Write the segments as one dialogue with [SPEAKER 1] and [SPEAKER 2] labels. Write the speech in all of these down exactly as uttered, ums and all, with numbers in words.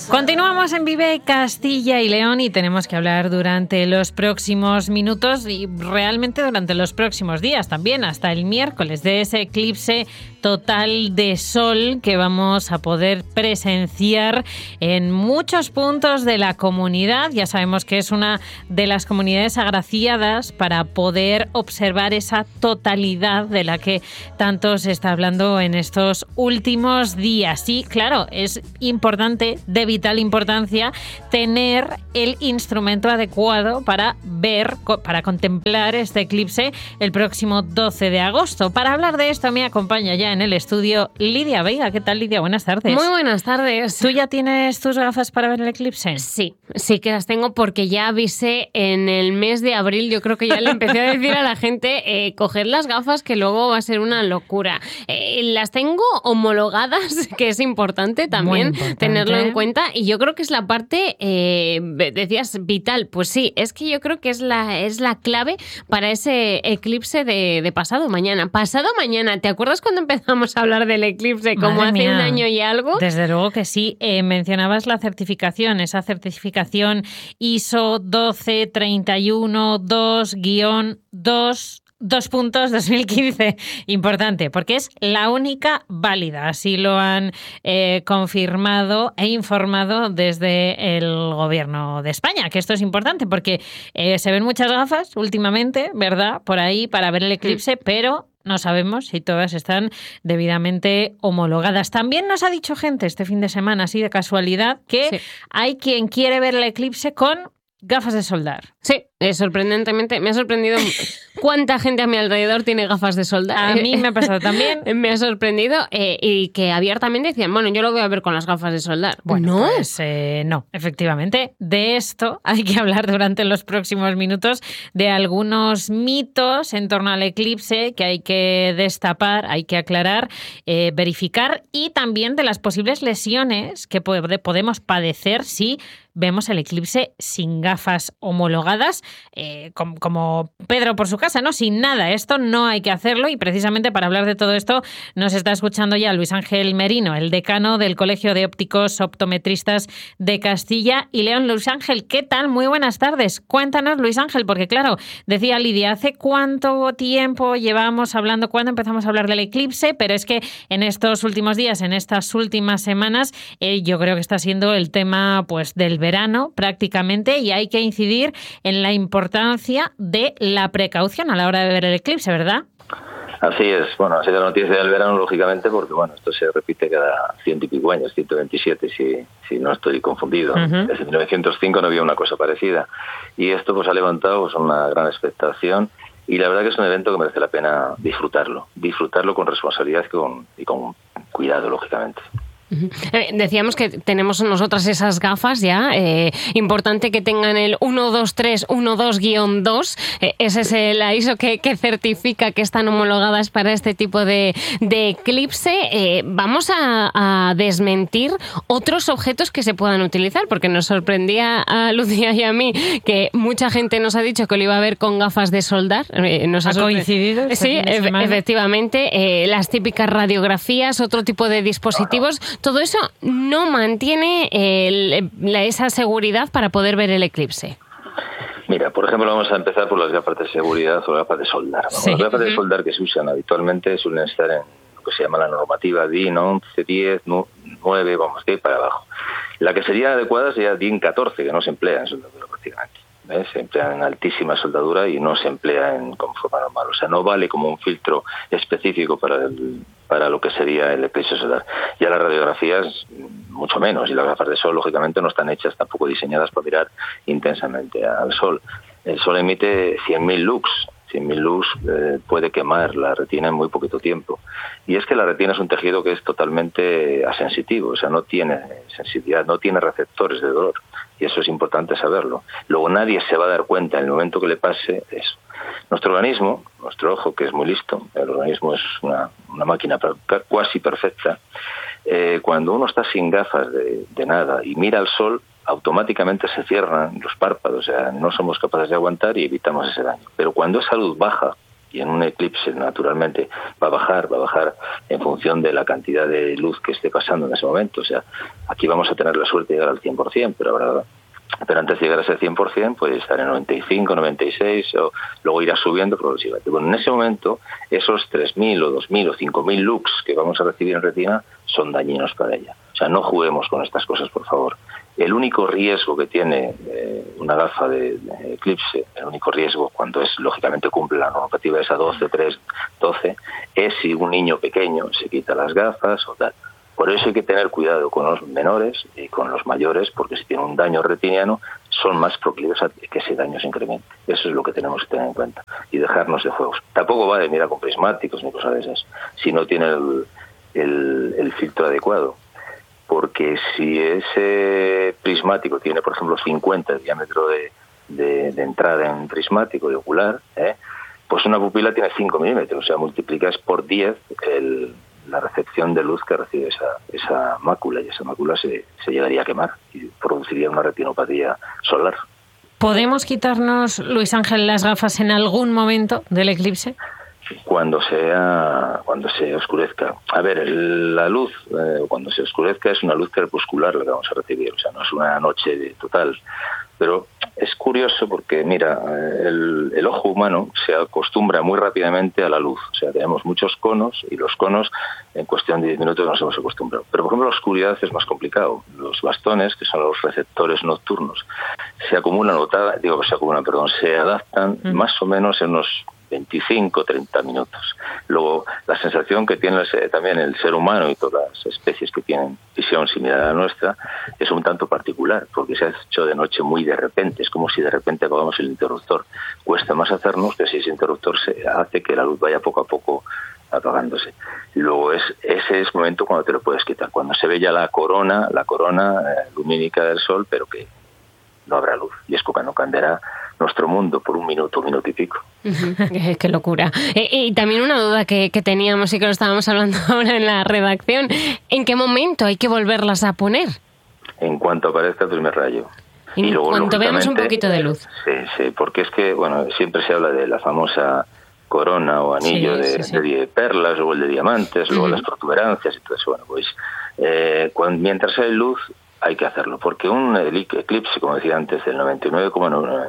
[SPEAKER 1] Continuamos en Vive Castilla y León y tenemos que hablar durante los próximos minutos y realmente durante los próximos días también, hasta el miércoles, de ese eclipse total de sol que vamos a poder presenciar en muchos puntos de la comunidad. Ya sabemos que es una de las comunidades agraciadas para poder observar esa totalidad de la que tanto se está hablando en estos últimos días. Y claro, es importante, de vital importancia, tener el instrumento adecuado para ver, para contemplar este eclipse el próximo doce de agosto. Para hablar de esto me acompaña ya en el estudio Lidia Veiga. ¿Qué tal, Lidia? Buenas tardes.
[SPEAKER 2] Muy buenas tardes.
[SPEAKER 1] ¿Tú ya tienes tus gafas para ver el eclipse?
[SPEAKER 2] Sí, sí que las tengo porque ya avisé en el mes de abril. Yo creo que ya le empecé a decir a la gente eh, coger las gafas, que luego va a ser una locura. Eh, las tengo homologadas, que es importante también
[SPEAKER 1] importante.
[SPEAKER 2] tenerlo en cuenta. Y yo creo que es la parte, eh, decías, vital. Pues sí, es que yo creo que es la, es la clave para ese eclipse de, de pasado mañana. Pasado mañana, ¿te acuerdas cuando empezamos a hablar del eclipse como
[SPEAKER 1] Madre
[SPEAKER 2] hace
[SPEAKER 1] mía.
[SPEAKER 2] un año y algo?
[SPEAKER 1] Desde luego que sí. Eh, mencionabas la certificación, esa certificación I S O doce treinta y uno dos guión dos. Dos puntos dos mil quince. Importante, porque es la única válida. Así lo han eh, confirmado e informado desde el Gobierno de España, que esto es importante porque eh, se ven muchas gafas últimamente, ¿verdad?, por ahí para ver el eclipse, pero no sabemos si todas están debidamente homologadas. También nos ha dicho gente este fin de semana, así de casualidad, que
[SPEAKER 2] Sí.
[SPEAKER 1] hay quien quiere ver el eclipse con gafas de soldar.
[SPEAKER 2] Sí, eh, sorprendentemente. Me ha sorprendido cuánta gente a mi alrededor tiene gafas de soldar.
[SPEAKER 1] A mí me ha pasado también.
[SPEAKER 2] Me ha sorprendido eh, y que abiertamente decían, bueno, yo lo voy a ver con las gafas de soldar.
[SPEAKER 1] Bueno,
[SPEAKER 2] ¿no?
[SPEAKER 1] pues eh, no, efectivamente. De esto hay que hablar durante los próximos minutos, de algunos mitos en torno al eclipse que hay que destapar, hay que aclarar, eh, verificar, y también de las posibles lesiones que pod- podemos padecer si vemos el eclipse sin gafas homologadas, eh, como, como Pedro por su casa, ¿no? Sin nada. Esto no hay que hacerlo, y precisamente para hablar de todo esto nos está escuchando ya Luis Ángel Merino, el decano del Colegio de Ópticos Optometristas de Castilla y León. Luis Ángel, ¿qué tal? Muy buenas tardes. Cuéntanos, Luis Ángel, porque claro, decía Lidia, ¿hace cuánto tiempo llevamos hablando, cuándo empezamos a hablar del eclipse? Pero es que en estos últimos días, en estas últimas semanas, eh, yo creo que está siendo el tema pues del verano prácticamente, y hay que incidir en la importancia de la precaución a la hora de ver el eclipse, ¿verdad?
[SPEAKER 3] Así es. Bueno, ha sido la noticia del verano, lógicamente, porque bueno, esto se repite cada ciento y pico años, ciento veintisiete, si, si no estoy confundido. Uh-huh. Desde mil novecientos cinco no había una cosa parecida. Y esto pues ha levantado pues, una gran expectación, y la verdad que es un evento que merece la pena disfrutarlo. Disfrutarlo con responsabilidad y con, y con cuidado, lógicamente.
[SPEAKER 2] Decíamos que tenemos nosotras esas gafas ya, eh, importante que tengan el uno dos tres uno dos guión dos, eh, ese es el I S O que, que certifica que están homologadas para este tipo de, de eclipse. Eh, vamos a, a desmentir otros objetos que se puedan utilizar, porque nos sorprendía a Lucía y a mí que mucha gente nos ha dicho que lo iba a ver con gafas de soldar. Eh, nos
[SPEAKER 1] ¿Ha coincidido? Este
[SPEAKER 2] sí, e- efectivamente, eh, las típicas radiografías, otro tipo de dispositivos. Todo eso no mantiene el, la, esa seguridad para poder ver el eclipse.
[SPEAKER 3] Mira, por ejemplo, vamos a empezar por las gafas de seguridad o las gafas de soldar. Sí. Las gafas de soldar que se usan habitualmente suelen estar en lo que se llama la normativa D I N once, diez, nueve, vamos a ir para abajo. La que sería adecuada sería D I N catorce, que no se emplea en soldadura prácticamente. ¿Ves? Se emplea en altísima soldadura y no se emplea en como forma normal. O sea, no vale como un filtro específico para el, para lo que sería el eclipse solar. Ya las radiografías, mucho menos. Y las gafas de sol, lógicamente, no están hechas, tampoco diseñadas para mirar intensamente al sol. El sol emite cien mil lux. cien mil lux eh, puede quemar la retina en muy poquito tiempo. Y es que la retina es un tejido que es totalmente asensitivo, o sea, no tiene sensibilidad, no tiene receptores de dolor. Y eso es importante saberlo. Luego nadie se va a dar cuenta en el momento que le pase eso. Nuestro organismo, nuestro ojo, que es muy listo, el organismo es una, una máquina cuasi perfecta, eh, cuando uno está sin gafas de, de nada y mira al sol, automáticamente se cierran los párpados, o sea, no somos capaces de aguantar y evitamos ese daño. Pero cuando esa luz baja y en un eclipse naturalmente va a bajar, va a bajar en función de la cantidad de luz que esté pasando en ese momento. O sea, aquí vamos a tener la suerte de llegar al cien por ciento, pero habrá... Pero antes de llegar a ese cien por ciento puede estar en noventa y cinco, noventa y seis, o luego irá subiendo progresivamente. Bueno, en ese momento, esos tres mil o dos mil o cinco mil lux que vamos a recibir en retina son dañinos para ella. O sea, no juguemos con estas cosas, por favor. El único riesgo que tiene eh, una gafa de, de eclipse, el único riesgo cuando es lógicamente cumple la normativa esa doce, tres, doce, es si un niño pequeño se quita las gafas o tal. Por eso hay que tener cuidado con los menores y con los mayores, porque si tienen un daño retiniano son más proclives a que ese daño se incremente. Eso es lo que tenemos que tener en cuenta y dejarnos de juegos. Tampoco va de mirar con prismáticos ni cosas de esas, si no tiene el, el, el filtro adecuado. Porque si ese prismático tiene, por ejemplo, cincuenta de diámetro de, de, de entrada en prismático de ocular, ¿eh? pues una pupila tiene cinco milímetros, o sea, multiplicas por diez el... la recepción de luz que recibe esa, esa mácula, y esa mácula se, se llegaría a quemar y produciría una retinopatía solar.
[SPEAKER 1] ¿Podemos quitarnos, Luis Ángel, las gafas en algún momento del eclipse?
[SPEAKER 3] Cuando sea, cuando se oscurezca. A ver, el, la luz, eh, cuando se oscurezca, es una luz crepuscular la que vamos a recibir, o sea, no es una noche de total. Pero es curioso porque, mira, el, el ojo humano se acostumbra muy rápidamente a la luz. O sea, tenemos muchos conos y los conos en cuestión de diez minutos nos hemos acostumbrado. Pero, por ejemplo, la oscuridad es más complicado. Los bastones, que son los receptores nocturnos, se acumulan, digo que se acumulan, perdón, se adaptan mm. más o menos en unos veinticinco, treinta minutos. Luego, la sensación que tiene también el ser humano y todas las especies que tienen visión similar a la nuestra es un tanto particular, porque se ha hecho de noche muy de repente. Es como si de repente apagamos el interruptor. Cuesta más hacernos que si ese interruptor se hace que la luz vaya poco a poco apagándose. Luego, es ese es el momento cuando te lo puedes quitar, cuando se ve ya la corona, la corona eh, lumínica del Sol, pero que no habrá luz. Y es cuando cambiará nuestro mundo por un minuto, un minuto y pico.
[SPEAKER 2] Uh-huh. Qué locura. Eh, y también una duda que, que teníamos y que lo estábamos hablando ahora en la redacción. ¿En qué momento hay que volverlas a poner?
[SPEAKER 3] En cuanto aparezca el primer rayo.
[SPEAKER 2] En y luego, cuanto veamos un poquito de luz.
[SPEAKER 3] Sí, sí, porque es que, bueno, siempre se habla de la famosa corona o anillo sí, de, sí, sí. de perlas o el de diamantes, luego uh-huh. las protuberancias y todo eso. Bueno, pues eh, cuando, mientras hay luz hay que hacerlo, porque un eclipse, como decía antes, del noventa y nueve coma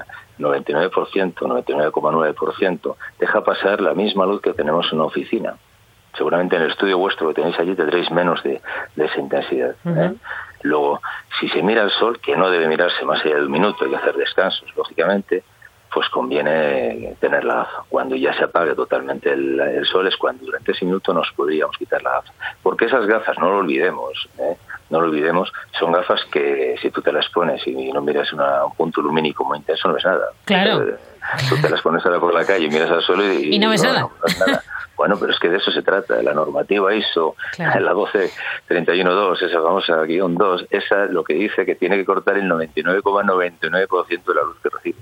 [SPEAKER 3] nueve por ciento, noventa y nueve coma nueve por ciento, deja pasar la misma luz que tenemos en una oficina. Seguramente en el estudio vuestro que tenéis allí tendréis menos de, de esa intensidad. Uh-huh. ¿eh? Luego, si se mira al sol, que no debe mirarse más allá de un minuto, hay que hacer descansos, lógicamente, pues conviene tener la gafa. Cuando ya se apague totalmente el, el sol es cuando durante ese minuto nos podríamos quitar la gafa. Porque esas gafas, no lo olvidemos, ¿eh? no lo olvidemos, son gafas que si tú te las pones y no miras una, un punto lumínico muy intenso, no ves nada.
[SPEAKER 1] Claro.
[SPEAKER 3] Pero, tú te las pones ahora por la calle y miras al suelo y,
[SPEAKER 1] y no ves
[SPEAKER 3] no,
[SPEAKER 1] nada.
[SPEAKER 3] No, no ves nada. Bueno, pero es que de eso se trata. La normativa I S O, claro. la doce treinta y uno dos, esa famosa guión dos, esa lo que dice que tiene que cortar el noventa y nueve coma noventa y nueve por ciento de la luz que recibe.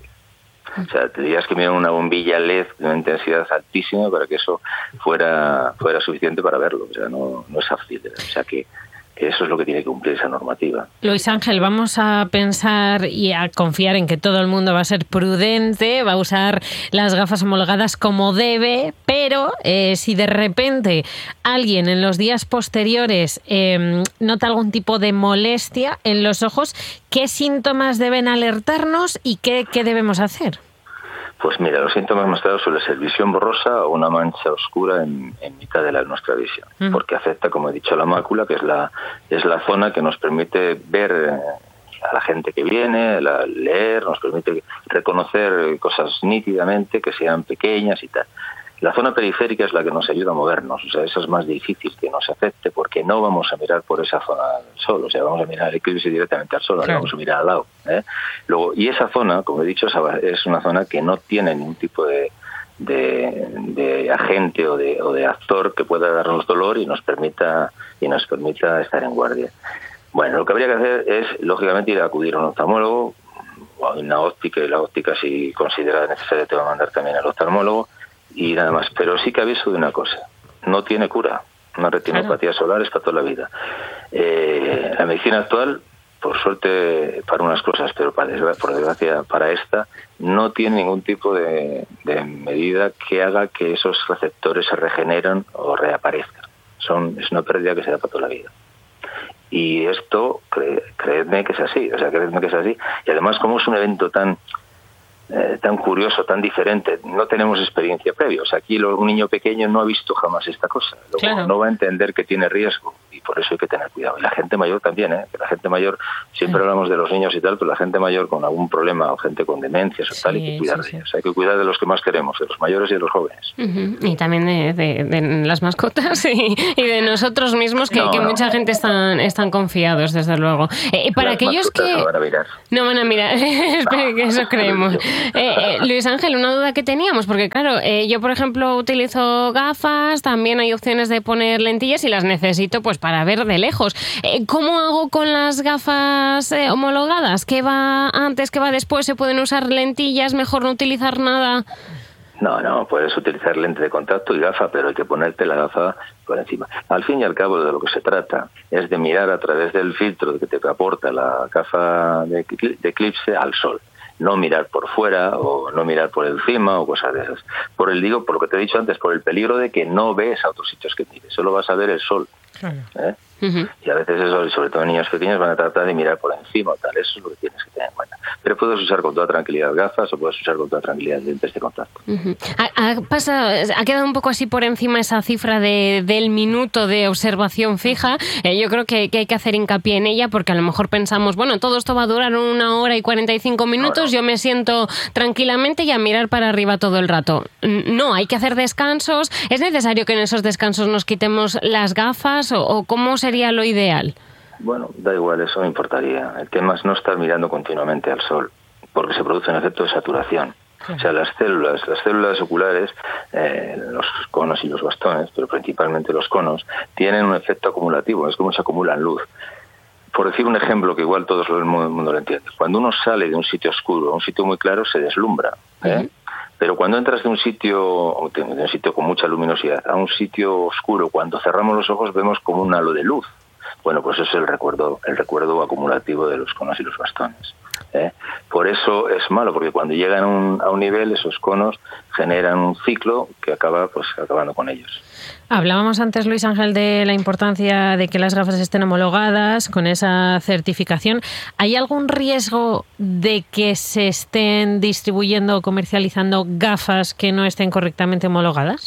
[SPEAKER 3] O sea, tendrías que mirar una bombilla L E D de una intensidad altísima para que eso fuera fuera suficiente para verlo. O sea, no, no es fácil. O sea, que, que eso es lo que tiene que cumplir esa normativa.
[SPEAKER 1] Luis Ángel, vamos a pensar y a confiar en que todo el mundo va a ser prudente, va a usar las gafas homologadas como debe, pero eh, si de repente alguien en los días posteriores eh, nota algún tipo de molestia en los ojos, ¿qué síntomas deben alertarnos y qué, qué debemos hacer?
[SPEAKER 3] Pues mira, los síntomas más claros suelen ser visión borrosa o una mancha oscura en, en mitad de la, nuestra visión, uh-huh. porque afecta, como he dicho, la mácula, que es la es la zona que nos permite ver a la gente que viene, la, leer, nos permite reconocer cosas nítidamente, que sean pequeñas y tal. La zona periférica es la que nos ayuda a movernos, o sea, esa es más difícil que nos afecte porque no vamos a mirar por esa zona del sol, o sea, vamos a mirar el eclipse directamente al sol, claro. no vamos a mirar al lado. ¿eh? Luego, y esa zona, como he dicho, es una zona que no tiene ningún tipo de, de, de agente o de, o de actor que pueda darnos dolor y nos permita y nos permita estar en guardia. Bueno, lo que habría que hacer es, lógicamente, ir a acudir a un oftalmólogo o a una óptica, y la óptica, si considera necesario, te va a mandar también al oftalmólogo. Y nada más, pero sí que aviso de una cosa, no tiene cura, una retinopatía claro. solar es para toda la vida. Eh, la medicina actual por suerte para unas cosas, pero para desgra- por desgracia para esta, no tiene ningún tipo de, de medida que haga que esos receptores se regeneren o reaparezcan. Son, es una pérdida que se da para toda la vida. Y esto, cre, creedme que es así, o sea, creedme que es así. Y además, como es un evento tan eh, tan curioso, tan diferente, no tenemos experiencia previa. O sea, aquí lo, un niño pequeño no ha visto jamás esta cosa. Luego, claro. No va a entender que tiene riesgo y por eso hay que tener cuidado. Y la gente mayor también, ¿eh? Que la gente mayor, siempre sí. hablamos de los niños y tal, pero la gente mayor con algún problema o gente con demencias o sí, tal, hay que cuidar sí, de ellos. Sí. Hay que cuidar de los que más queremos, de los mayores y de los jóvenes.
[SPEAKER 2] Uh-huh. Y también de, de, de las mascotas y, y de nosotros mismos, que, no, que no. mucha gente están, están confiados, desde luego. Eh, para
[SPEAKER 3] las
[SPEAKER 2] aquellos que...
[SPEAKER 3] No van a mirar.
[SPEAKER 2] No van a mirar, espero que eso creemos. Eh, eh, Luis Ángel, una duda que teníamos, porque claro, eh, yo por ejemplo utilizo gafas, también hay opciones de poner lentillas y las necesito pues para ver de lejos. Eh, ¿Cómo hago con las gafas eh, homologadas? ¿Qué va antes, qué va después? ¿Se pueden usar lentillas? ¿Mejor no utilizar nada?
[SPEAKER 3] No, no, puedes utilizar lente de contacto y gafa, pero hay que ponerte la gafa por encima. Al fin y al cabo, de lo que se trata es de mirar a través del filtro que te aporta la gafa de, de eclipse al sol. No mirar por fuera o no mirar por encima o cosas de esas. Por el digo, por lo que te he dicho antes, por el peligro de que no ves a otros sitios que mires, solo vas a ver el sol. Claro. ¿Eh? Uh-huh. Y a veces eso, sobre todo en niños pequeños, van a tratar de mirar por encima o tal. Eso es lo que tienes que tener en cuenta. Pero puedes usar con toda tranquilidad gafas o puedes usar con toda tranquilidad lentes de contacto.
[SPEAKER 2] Uh-huh. ha, ha, pasado, ha quedado un poco así por encima esa cifra de, del minuto de observación fija. Eh, yo creo que, que hay que hacer hincapié en ella porque a lo mejor pensamos, bueno, todo esto va a durar una hora y cuarenta y cinco minutos, no, no. yo me siento tranquilamente y a mirar para arriba todo el rato. No, hay que hacer descansos. ¿Es necesario que en esos descansos nos quitemos las gafas o, o cómo sería lo ideal?
[SPEAKER 3] Bueno, da igual, eso no importaría. El tema es no estar mirando continuamente al sol, porque se produce un efecto de saturación. Sí. O sea, las células, las células oculares, eh, los conos y los bastones, pero principalmente los conos, tienen un efecto acumulativo, es como se acumulan luz. Por decir un ejemplo que igual todo el mundo lo entiende, cuando uno sale de un sitio oscuro a un sitio muy claro se deslumbra, ¿eh? Uh-huh. Pero cuando entras de un sitio de un sitio con mucha luminosidad a un sitio oscuro, cuando cerramos los ojos vemos como un halo de luz. Bueno, pues eso es el recuerdo, el recuerdo acumulativo de los conos y los bastones. ¿eh? Por eso es malo, porque cuando llegan a un, a un nivel, esos conos generan un ciclo que acaba pues acabando con ellos.
[SPEAKER 1] Hablábamos antes, Luis Ángel, de la importancia de que las gafas estén homologadas con esa certificación. ¿Hay algún riesgo de que se estén distribuyendo o comercializando gafas que no estén correctamente homologadas?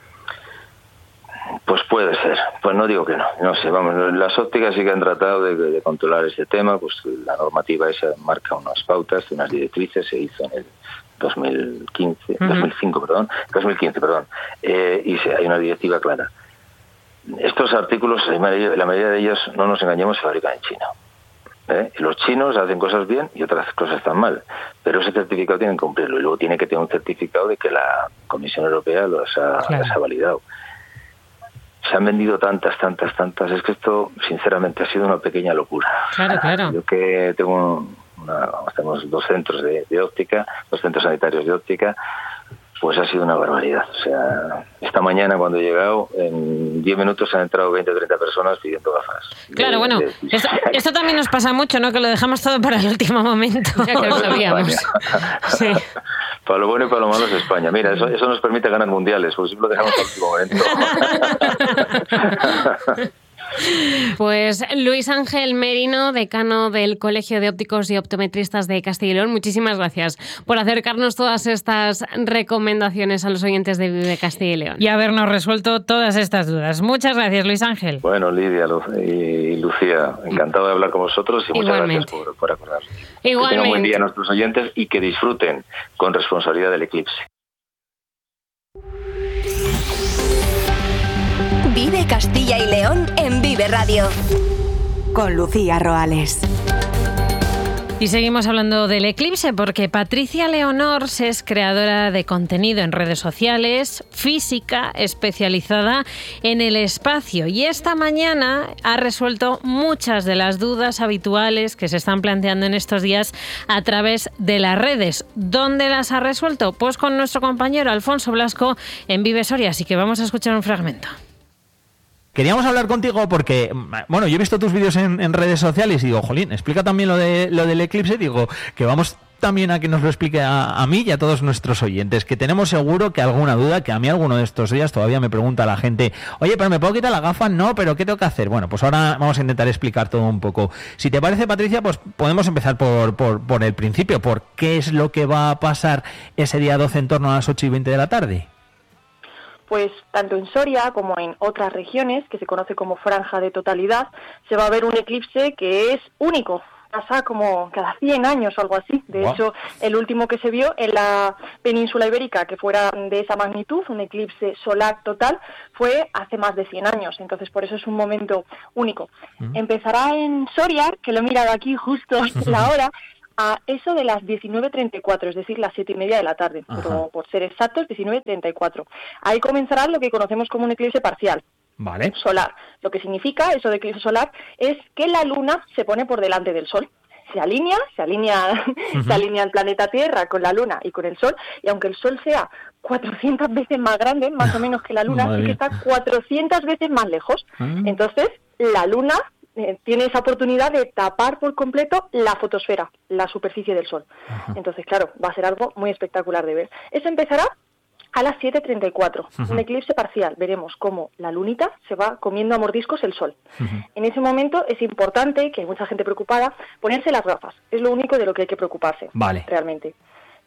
[SPEAKER 3] Pues puede ser, pues no digo que no, no sé, vamos, las ópticas sí que han tratado de, de controlar este tema, pues la normativa esa marca unas pautas, unas directrices, se hizo en el dos mil quince, uh-huh. dos mil cinco, perdón, dos mil quince, perdón, eh, y se, hay una directiva clara. Estos artículos, la mayoría, la mayoría de ellos, no nos engañemos, se fabrican en China. ¿Eh? Los chinos hacen cosas bien y otras cosas están mal, pero ese certificado tienen que cumplirlo y luego tiene que tener un certificado de que la Comisión Europea los ha, claro. los ha validado. Se han vendido tantas, tantas, tantas. Es que esto, sinceramente, ha sido una pequeña locura.
[SPEAKER 1] Claro, claro.
[SPEAKER 3] Yo que tengo una, tenemos dos centros de, de óptica, dos centros sanitarios de óptica, pues ha sido una barbaridad. O sea, esta mañana cuando he llegado, en diez minutos han entrado veinte o treinta personas pidiendo gafas.
[SPEAKER 1] Claro, de, bueno, de... Esto, esto también nos pasa mucho, ¿no? Que lo dejamos todo para el último momento.
[SPEAKER 2] Ya que lo sabíamos. Sí.
[SPEAKER 3] Para lo bueno y para lo malo es España. Mira, eso, eso nos permite ganar mundiales, porque siempre lo dejamos al último momento.
[SPEAKER 2] Pues Luis Ángel Merino, decano del Colegio de Ópticos y Optometristas de Castilla y León, muchísimas gracias por acercarnos todas estas recomendaciones a los oyentes de Vive Castilla y León.
[SPEAKER 1] Y habernos resuelto todas estas dudas. Muchas gracias, Luis Ángel.
[SPEAKER 3] Bueno, Lidia y Lucía, encantado de hablar con vosotros y muchas
[SPEAKER 2] Igualmente.
[SPEAKER 3] gracias por, por acordarnos.
[SPEAKER 2] Igualmente.
[SPEAKER 3] Que tengan un buen día a nuestros oyentes y que disfruten con responsabilidad del eclipse.
[SPEAKER 4] Vive Castilla y León en Vive Radio con Lucía Roales.
[SPEAKER 1] Y seguimos hablando del eclipse porque Patricia Leonors es creadora de contenido en redes sociales, física especializada en el espacio y esta mañana ha resuelto muchas de las dudas habituales que se están planteando en estos días a través de las redes. ¿Dónde las ha resuelto? Pues con nuestro compañero Alfonso Blasco en Vive Soria, así que vamos a escuchar un fragmento.
[SPEAKER 5] queríamos hablar contigo porque, bueno, yo he visto tus vídeos en, en redes sociales y digo, jolín, explica también lo de lo del eclipse, digo, que vamos también a que nos lo explique a, a mí y a todos nuestros oyentes, que tenemos seguro que alguna duda, que a mí alguno de estos días todavía me pregunta la gente, oye, pero ¿me puedo quitar la gafa? No, pero ¿qué tengo que hacer? Bueno, pues ahora vamos a intentar explicar todo un poco. Si te parece, Patricia, pues podemos empezar por, por, por el principio, por qué es lo que va a pasar ese día doce en torno a las ocho y veinte de la tarde.
[SPEAKER 6] Pues tanto en Soria como en otras regiones, que se conoce como franja de totalidad, se va a ver un eclipse que es único. Pasa como cada cien años o algo así. De wow. hecho, el último que se vio en la península ibérica, que fuera de esa magnitud, un eclipse solar total, fue hace más de cien años. Entonces, por eso es un momento único. Uh-huh. Empezará en Soria, que lo he mirado aquí justo la hora, a eso de las diecinueve treinta y cuatro, es decir, las siete y media de la tarde, Ajá. pero por ser exactos, diecinueve treinta y cuatro. Ahí comenzará lo que conocemos como un eclipse parcial.
[SPEAKER 5] Vale.
[SPEAKER 6] Solar. Lo que significa eso de eclipse solar es que la luna se pone por delante del sol. Se alinea, se alinea, uh-huh. se alinea el planeta Tierra con la luna y con el sol, y aunque el sol sea cuatrocientas veces más grande, más o menos que la luna, Madre sí que está cuatrocientas veces más lejos. Uh-huh. Entonces, la luna eh, tiene esa oportunidad de tapar por completo la fotosfera, la superficie del sol. Uh-huh. Entonces, claro, va a ser algo muy espectacular de ver. Eso empezará a las siete treinta y cuatro, uh-huh. un eclipse parcial. Veremos cómo la lunita se va comiendo a mordiscos el sol. Uh-huh. En ese momento es importante, que hay mucha gente preocupada, ponerse las gafas. Es lo único de lo que hay que preocuparse,
[SPEAKER 5] vale.
[SPEAKER 6] realmente.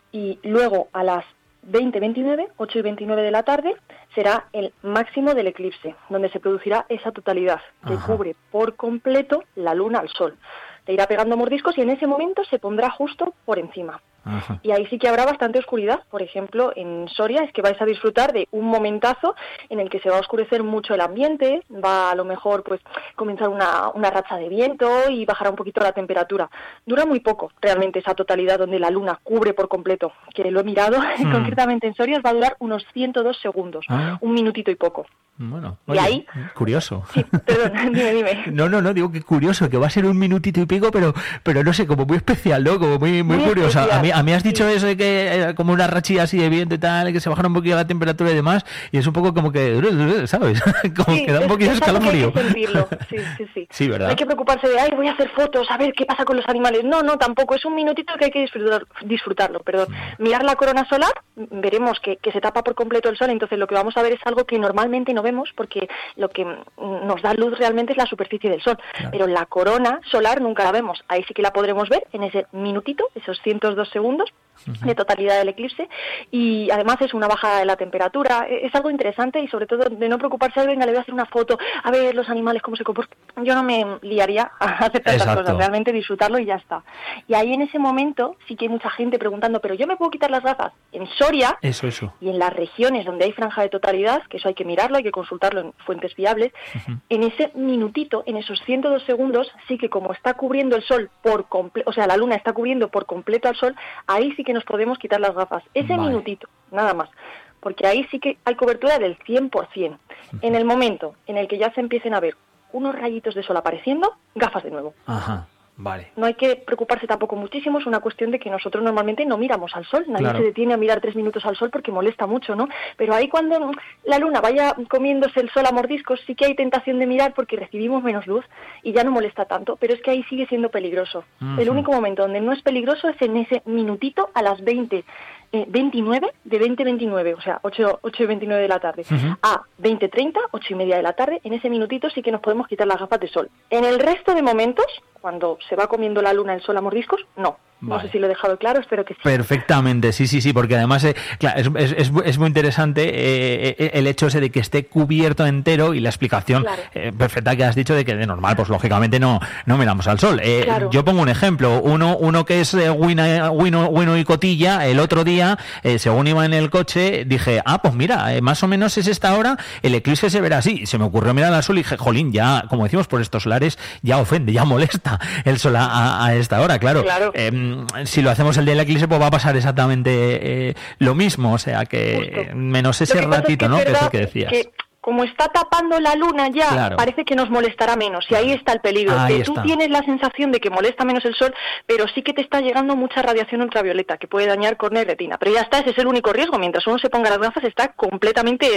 [SPEAKER 6] Y luego a las veinte veintinueve, ocho y veintinueve de la tarde, será el máximo del eclipse, donde se producirá esa totalidad que uh-huh. cubre por completo la luna al sol. Le irá pegando mordiscos y en ese momento se pondrá justo por encima. Ajá. Y ahí sí que habrá bastante oscuridad. Por ejemplo, en Soria es que vais a disfrutar de un momentazo en el que se va a oscurecer mucho el ambiente, va a lo mejor pues comenzar una, una racha de viento y bajará un poquito la temperatura. Dura muy poco realmente esa totalidad donde la luna cubre por completo, que lo he mirado, hmm. concretamente en Soria va a durar unos ciento dos segundos, ah. un minutito y poco.
[SPEAKER 5] Bueno,
[SPEAKER 6] oye, y ahí,
[SPEAKER 5] curioso.
[SPEAKER 6] Sí, perdón, dime, dime.
[SPEAKER 5] No, no, no, digo que curioso, que va a ser un minutito y pico, pero pero no sé, como muy especial, ¿no? Como muy muy, muy curioso. A mí, a mí has dicho sí. eso de que era como una rachilla así de viento y tal, que se bajara un poquito la temperatura y demás, y es un poco como que, ¿sabes? Como
[SPEAKER 6] sí,
[SPEAKER 5] que da un poquito de escalofrío.
[SPEAKER 6] Hay que sentirlo, sí, sí, sí.
[SPEAKER 5] Sí, ¿verdad?
[SPEAKER 6] No hay que preocuparse de, ay, voy a hacer fotos, a ver qué pasa con los animales. No, no, tampoco, es un minutito que hay que disfrutar, disfrutarlo, perdón. Mm. Mirar la corona solar, veremos que, que se tapa por completo el sol, entonces lo que vamos a ver es algo que normalmente no vemos, porque lo que nos da luz realmente es la superficie del sol, claro. pero la corona solar nunca la vemos. Ahí sí que la podremos ver en ese minutito, esos ciento dos segundos uh-huh. de totalidad del eclipse, y además es una bajada de la temperatura. Es algo interesante y sobre todo de no preocuparse de, venga, le voy a hacer una foto, a ver los animales cómo se comportan. Yo no me liaría a hacer tantas Exacto. cosas, realmente disfrutarlo y ya está. Y ahí en ese momento sí que hay mucha gente preguntando, pero yo me puedo quitar las gafas. En Soria
[SPEAKER 5] eso, eso.
[SPEAKER 6] y en las regiones donde hay franja de totalidad, que eso hay que mirarlo, hay que consultarlo en fuentes fiables, uh-huh. en ese minutito, en esos ciento dos segundos, sí que como está cubriendo el sol por completo, o sea, la luna está cubriendo por completo al sol, ahí sí que nos podemos quitar las gafas. Ese vale. minutito, nada más. Porque ahí sí que hay cobertura del cien por ciento. Uh-huh. En el momento en el que ya se empiecen a ver unos rayitos de sol apareciendo, gafas de nuevo.
[SPEAKER 5] Ajá. Vale.
[SPEAKER 6] No hay que preocuparse tampoco muchísimo, es una cuestión de que nosotros normalmente no miramos al sol, nadie
[SPEAKER 5] claro.
[SPEAKER 6] se detiene a mirar tres minutos al sol porque molesta mucho, ¿no? Pero ahí cuando la luna vaya comiéndose el sol a mordiscos, sí que hay tentación de mirar porque recibimos menos luz y ya no molesta tanto, pero es que ahí sigue siendo peligroso. Uh-huh. El único momento donde no es peligroso es en ese minutito a las veinte veintinueve, de veinte veintinueve, o sea, ocho y veintinueve de la tarde, uh-huh. a veinte treinta, ocho y media de la tarde, en ese minutito sí que nos podemos quitar las gafas de sol. En el resto de momentos, cuando se va comiendo la luna el sol a mordiscos, no. Vale. No sé si lo he dejado claro, espero que sí.
[SPEAKER 5] Perfectamente, sí, sí, sí, porque además eh, claro, es, es, es muy interesante eh, el hecho ese de que esté cubierto entero y la explicación claro. eh, perfecta que has dicho de que de normal, pues lógicamente no no miramos al sol. Eh, claro. Yo pongo un ejemplo, uno uno que es eh, Wino, Wino, Wino y Cotilla, el otro día, eh, según iba en el coche, dije, ah, pues mira, eh, más o menos es esta hora, el eclipse se verá así. Se me ocurrió mirar al sol y dije, jolín, ya, como decimos por estos solares, ya ofende, ya molesta el sol a, a esta hora, claro.
[SPEAKER 6] claro.
[SPEAKER 5] Eh, si lo hacemos el día del eclipse, pues va a pasar exactamente eh, lo mismo, o sea que Justo. menos ese ratito, es que ¿no? Es que es el que decías.
[SPEAKER 6] Que como está tapando la luna ya, claro. parece que nos molestará menos, y ahí está el peligro.
[SPEAKER 5] Ahí
[SPEAKER 6] que
[SPEAKER 5] está.
[SPEAKER 6] Tú tienes la sensación de que molesta menos el sol, pero sí que te está llegando mucha radiación ultravioleta que puede dañar córnea y retina. Pero ya está, ese es el único riesgo. Mientras uno se ponga las gafas está completamente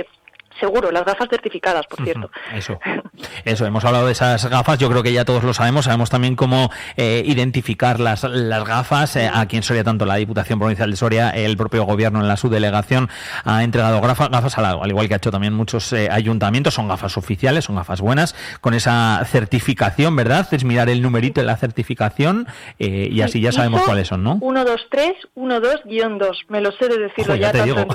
[SPEAKER 6] seguro, las gafas certificadas, por cierto.
[SPEAKER 5] Eso, eso, hemos hablado de esas gafas, yo creo que ya todos lo sabemos, sabemos también cómo eh, identificar las, las gafas. Eh, aquí en Soria, tanto la Diputación Provincial de Soria, el propio Gobierno en la subdelegación ha entregado gafas, gafas al, al igual que ha hecho también muchos eh, ayuntamientos, son gafas oficiales, son gafas buenas, con esa certificación, ¿verdad? Es mirar el numerito de la certificación eh, y así ya sabemos cuáles son, ¿no?
[SPEAKER 6] uno dos tres uno dos guión dos, me lo sé de decirlo. Ojo, ya, ya te digo.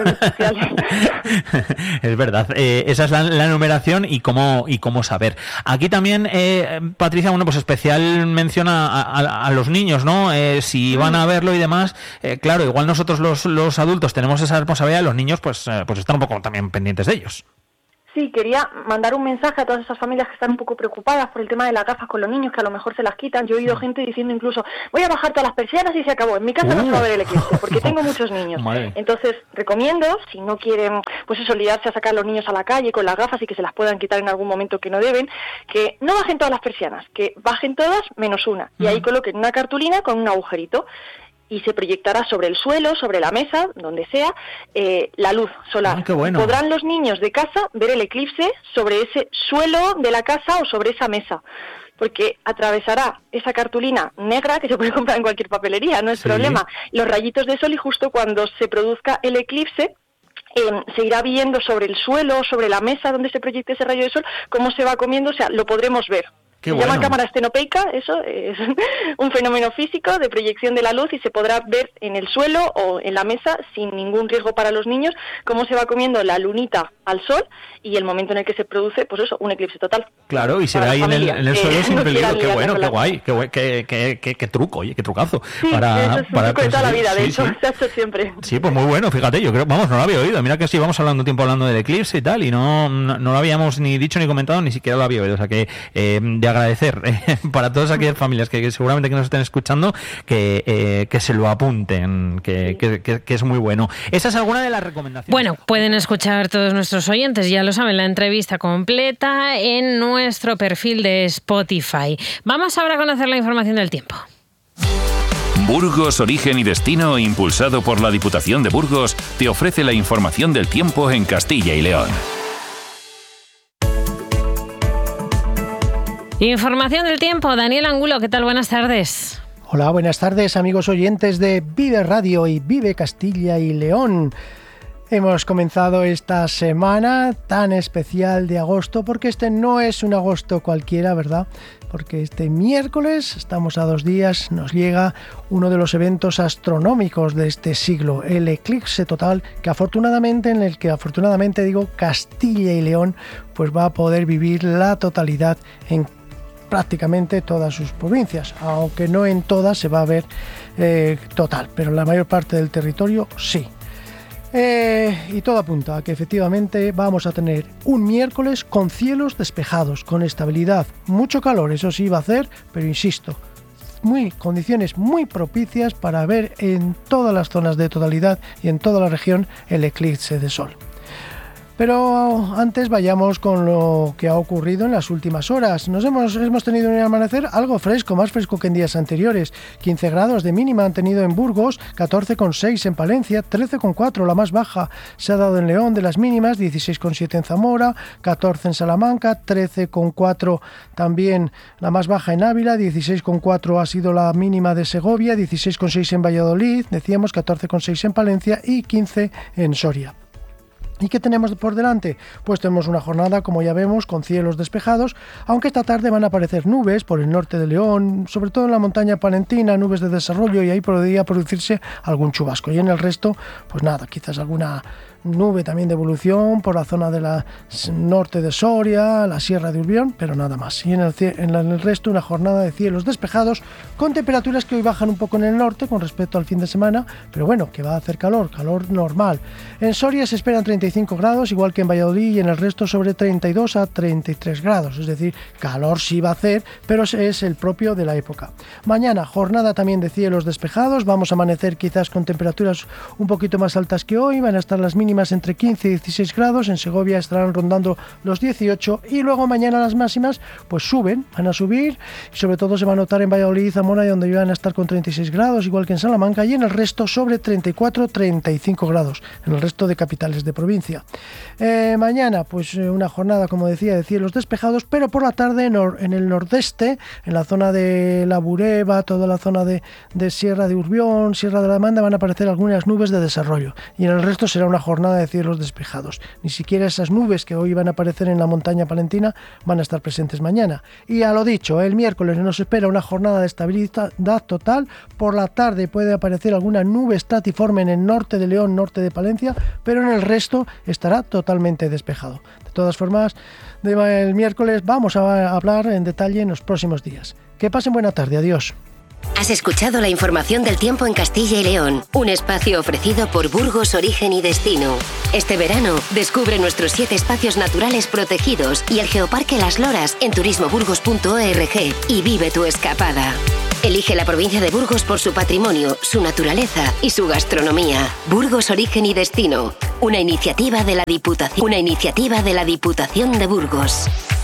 [SPEAKER 5] Es verdad. Eh, esa es la, la numeración y cómo y cómo saber. Aquí también, eh, Patricia, bueno, pues especial mención a, a, a los niños, ¿no? Eh, si van a verlo y demás, eh, claro, igual nosotros los, los adultos tenemos esa responsabilidad, los niños pues, eh, pues están un poco también pendientes de ellos.
[SPEAKER 6] Sí, quería mandar un mensaje a todas esas familias que están un poco preocupadas por el tema de las gafas con los niños, que a lo mejor se las quitan. Yo he oído gente diciendo incluso, voy a bajar todas las persianas y se acabó. En mi casa uh. no se va a ver el eclipse, porque tengo muchos niños. Madre. Entonces, recomiendo, si no quieren, pues eso, liarse a sacar a los niños a la calle con las gafas y que se las puedan quitar en algún momento que no deben, que no bajen todas las persianas, que bajen todas menos una. Y ahí coloquen una cartulina con un agujerito. Y se proyectará sobre el suelo, sobre la mesa, donde sea, eh, la luz solar.
[SPEAKER 5] Ah, qué bueno.
[SPEAKER 6] Podrán los niños de casa ver el eclipse sobre ese suelo de la casa o sobre esa mesa, porque atravesará esa cartulina negra que se puede comprar en cualquier papelería, no es sí. problema, los rayitos de sol, y justo cuando se produzca el eclipse, Eh, se irá viendo sobre el suelo, sobre la mesa donde se proyecte ese rayo de sol, cómo se va comiendo, o sea, lo podremos ver.
[SPEAKER 5] Qué
[SPEAKER 6] se
[SPEAKER 5] bueno.
[SPEAKER 6] llama cámara estenopeica, eso es un fenómeno físico de proyección de la luz y se podrá ver en el suelo o en la mesa sin ningún riesgo para los niños cómo se va comiendo la lunita al sol y el momento en el que se produce, pues eso, un eclipse total.
[SPEAKER 5] Claro, y será ahí en el, en el suelo eh, sin peligro. No qué bueno, qué guay, qué, qué, qué, qué, qué truco, oye, qué trucazo.
[SPEAKER 6] Sí,
[SPEAKER 5] para,
[SPEAKER 6] eso es
[SPEAKER 5] para
[SPEAKER 6] un truco de toda la vida, de
[SPEAKER 5] sí,
[SPEAKER 6] hecho,
[SPEAKER 5] sí.
[SPEAKER 6] se ha hecho siempre.
[SPEAKER 5] Sí, pues muy bueno, fíjate, yo creo, vamos, no lo había oído. Mira que sí, vamos hablando un tiempo hablando del eclipse y tal, y no, no, no lo habíamos ni dicho ni comentado, ni siquiera lo había oído. O sea que eh, de agradecer eh, para todas aquellas familias que, que seguramente que nos estén escuchando, que, eh, que se lo apunten, que, que, que, que es muy bueno. Esa es alguna de las recomendaciones.
[SPEAKER 1] Bueno, pueden escuchar todos nuestros oyentes, ya lo saben, la entrevista completa en nuestro perfil de Spotify. Vamos ahora a conocer la información del tiempo.
[SPEAKER 7] Burgos, origen y destino, impulsado por la Diputación de Burgos, te ofrece la información del tiempo en Castilla y León.
[SPEAKER 1] Información del tiempo, Daniel Angulo, ¿qué tal? Buenas tardes.
[SPEAKER 8] Hola, buenas tardes, amigos oyentes de Vive Radio y Vive Castilla y León. Hemos comenzado esta semana tan especial de agosto, porque este no es un agosto cualquiera, ¿verdad? Porque este miércoles, estamos a dos días, nos llega uno de los eventos astronómicos de este siglo, el eclipse total, que afortunadamente, en el que afortunadamente digo, Castilla y León, pues va a poder vivir la totalidad en prácticamente todas sus provincias, aunque no en todas se va a ver eh, total, pero en la mayor parte del territorio sí. Eh, y todo apunta a que efectivamente vamos a tener un miércoles con cielos despejados, con estabilidad, mucho calor, eso sí va a hacer, pero insisto, muy condiciones muy propicias para ver en todas las zonas de totalidad y en toda la región el eclipse de sol. Pero antes vayamos con lo que ha ocurrido en las últimas horas. Nos hemos, hemos tenido un amanecer algo fresco, más fresco que en días anteriores. quince grados de mínima han tenido en Burgos, catorce coma seis en Palencia, trece coma cuatro la más baja se ha dado en León de las mínimas, dieciséis coma siete en Zamora, catorce en Salamanca, trece coma cuatro también la más baja en Ávila, dieciséis coma cuatro ha sido la mínima de Segovia, dieciséis coma seis en Valladolid, decíamos catorce coma seis en Palencia y quince en Soria. ¿Y qué tenemos por delante? Pues tenemos una jornada, como ya vemos, con cielos despejados, aunque esta tarde van a aparecer nubes por el norte de León, sobre todo en la montaña palentina, nubes de desarrollo, y ahí podría producirse algún chubasco. Y en el resto, pues nada, quizás alguna nube también de evolución por la zona de la norte de Soria, la Sierra de Urbión, pero nada más. Y en el, en el resto una jornada de cielos despejados con temperaturas que hoy bajan un poco en el norte con respecto al fin de semana, pero bueno, que va a hacer calor, calor normal. En Soria se esperan treinta y cinco grados, igual que en Valladolid, y en el resto sobre treinta y dos a treinta y tres grados, es decir, calor sí va a hacer, pero es el propio de la época. Mañana, jornada también de cielos despejados, vamos a amanecer quizás con temperaturas un poquito más altas que hoy, van a estar las mínimas mínimas entre quince y dieciséis grados, en Segovia estarán rondando los dieciocho y luego mañana las máximas pues suben, van a subir y sobre todo se va a notar en Valladolid y Zamora, donde van a estar con treinta y seis grados, igual que en Salamanca, y en el resto sobre treinta y cuatro a treinta y cinco grados, en el resto de capitales de provincia. Eh, mañana pues una jornada, como decía, de cielos despejados, pero por la tarde nor- en el nordeste, en la zona de la Bureba, toda la zona de, de Sierra de Urbión, Sierra de la Demanda, van a aparecer algunas nubes de desarrollo y en el resto será una jornada de cielos despejados. Ni siquiera esas nubes que hoy van a aparecer en la montaña palentina van a estar presentes mañana. Y a lo dicho, el miércoles nos espera una jornada de estabilidad total. Por la tarde puede aparecer alguna nube estratiforme en el norte de León, norte de Palencia, pero en el resto estará totalmente despejado. De todas formas, el miércoles vamos a hablar en detalle en los próximos días. Que pasen buena tarde. Adiós.
[SPEAKER 9] Has escuchado la información del tiempo en Castilla y León, un espacio ofrecido por Burgos Origen y Destino. Este verano, descubre nuestros siete espacios naturales protegidos y el Geoparque Las Loras en turismo burgos punto org y vive tu escapada. Elige la provincia de Burgos por su patrimonio, su naturaleza y su gastronomía. Burgos Origen y Destino, una iniciativa de la Diputación, una iniciativa de la Diputación de Burgos.